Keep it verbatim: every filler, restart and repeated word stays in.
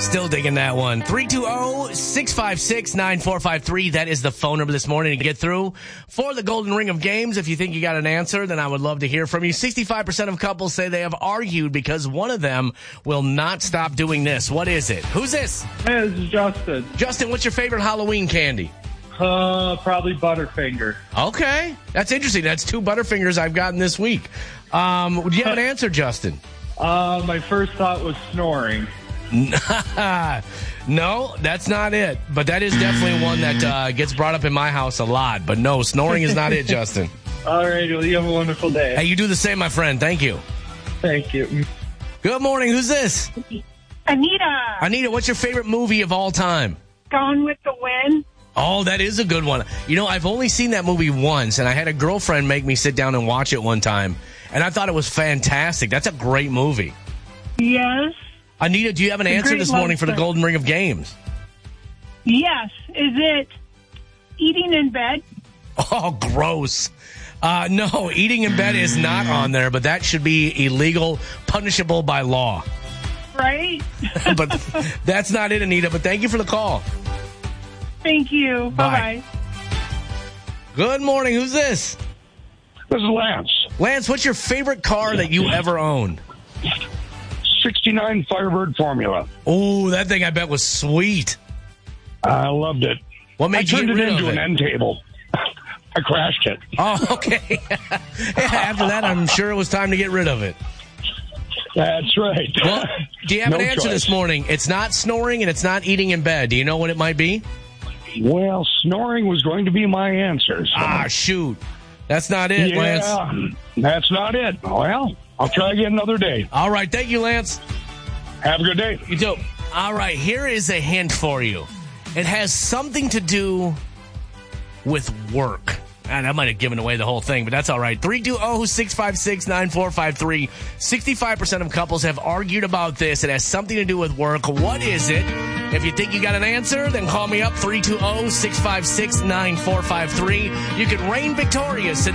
Still digging that one. three two zero, six five six, nine four five three. That is the phone number this morning to get through for the Golden Ring of Games. If you think you got an answer, then I would love to hear from you. sixty-five percent of couples say they have argued because one of them will not stop doing this. What is it? Who's this? Hey, this is Justin. Justin, what's your favorite Halloween candy? Uh, probably Butterfinger. Okay. That's interesting. That's two Butterfingers I've gotten this week. Um, do you have an answer, Justin? Uh, my first thought was snoring. No, that's not it. But that is definitely one that uh, gets brought up in my house a lot. But no, snoring is not it, Justin. All right, well, you have a wonderful day. Hey, you do the same, my friend. Thank you. Thank you. Good morning. Who's this? Anita. Anita, what's your favorite movie of all time? Gone with the Wind. Oh, that is a good one. You know, I've only seen that movie once, and I had a girlfriend make me sit down and watch it one time, and I thought it was fantastic. That's a great movie. Yes. Anita, do you have an A answer great this morning for the story. Golden Ring of Games? Yes. Is it eating in bed? Oh, gross. Uh, no, eating in bed is not on there, but that should be illegal, punishable by law. Right? But that's not it, Anita, but thank you for the call. Thank you. Bye. Bye-bye. Good morning. Who's this? This is Lance. Lance, what's your favorite car that you ever owned? sixty-nine Firebird Formula. Oh, that thing I bet was sweet. I loved it. What made I you turned get it rid into of an it? end table. I crashed it. Oh, okay. Yeah, after that, I'm sure it was time to get rid of it. That's right. Well, do you have No an answer choice. this morning? It's not snoring and it's not eating in bed. Do you know what it might be? Well, snoring was going to be my answer. So. Ah, shoot. That's not it, yeah, Lance. that's not it. Well, I'll try again another day. All right. Thank you, Lance. Have a good day. You too. All right. Here is a hint for you. It has something to do with work. And I might have given away the whole thing, but that's all right. three two zero, six five six, nine four five three. sixty-five percent of couples have argued about this. It has something to do with work. What is it? If you think you got an answer, then call me up, three two zero, six five six, nine four five three. You can reign victorious in